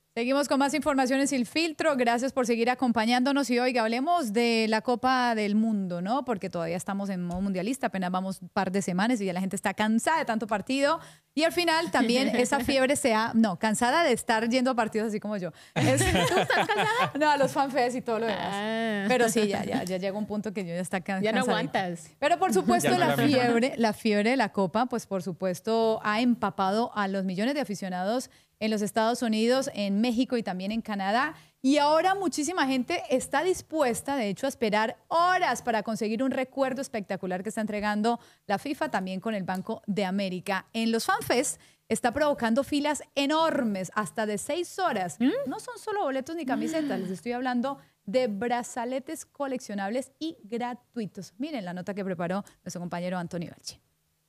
Seguimos con más informaciones sin filtro. Gracias por seguir acompañándonos. Y oiga, hablemos de la Copa del Mundo, ¿no? Porque todavía estamos en modo mundialista, apenas vamos un par de semanas y ya la gente está cansada de tanto partido. Y al final también esa fiebre cansada de estar yendo a partidos así como yo. ¿Tú estás cansada? No, a los fanfests y todo lo demás. Pero sí, ya llega un punto que yo ya está cansada. Ya no aguantas. Pero por supuesto la fiebre de la Copa, pues por supuesto ha empapado a los millones de aficionados en los Estados Unidos, en México y también en Canadá. Y ahora muchísima gente está dispuesta, de hecho, a esperar horas para conseguir un recuerdo espectacular que está entregando la FIFA también con el Banco de América. En los FanFest está provocando filas enormes, hasta de 6 horas. No son solo boletos ni camisetas, les estoy hablando de brazaletes coleccionables y gratuitos. Miren la nota que preparó nuestro compañero Antonio Belchi.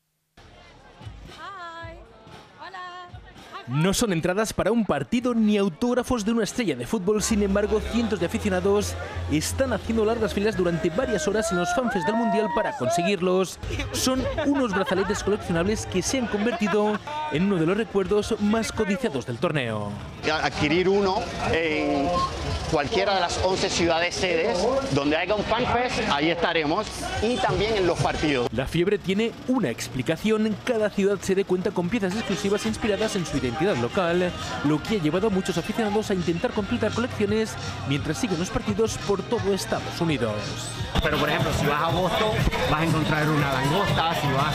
No son entradas para un partido ni autógrafos de una estrella de fútbol, sin embargo, cientos de aficionados están haciendo largas filas durante varias horas en los FanFest del Mundial para conseguirlos. Son unos brazaletes coleccionables que se han convertido en uno de los recuerdos más codiciados del torneo. Adquirir uno en cualquiera de las 11 ciudades sedes donde haya un FanFest, ahí estaremos, y también en los partidos. La fiebre tiene una explicación. Cada ciudad sede cuenta con piezas exclusivas inspiradas en su identidad local, lo que ha llevado a muchos aficionados a intentar completar colecciones mientras siguen los partidos por todo Estados Unidos. Pero por ejemplo, si vas a Boston vas a encontrar una langosta, si vas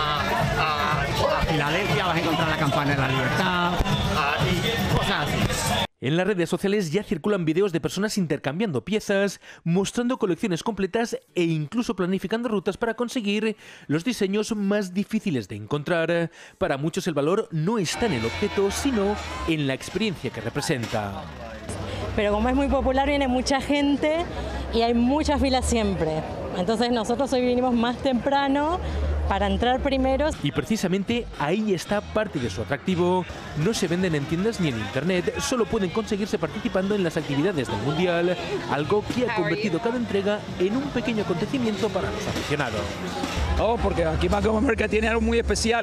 a Filadelfia vas a encontrar la campana de la libertad y cosas así. En las redes sociales ya circulan videos de personas intercambiando piezas, mostrando colecciones completas e incluso planificando rutas para conseguir los diseños más difíciles de encontrar. Para muchos el valor no está en el objeto, sino en la experiencia que representa. Pero como es muy popular, viene mucha gente y hay muchas filas siempre. Entonces nosotros hoy vinimos más temprano para entrar primeros. Y precisamente ahí está parte de su atractivo. No se venden en tiendas ni en internet, solo pueden conseguirse participando en las actividades del Mundial, algo que ha convertido cada entrega en un pequeño acontecimiento para los aficionados. Porque aquí Bank of America tiene algo muy especial.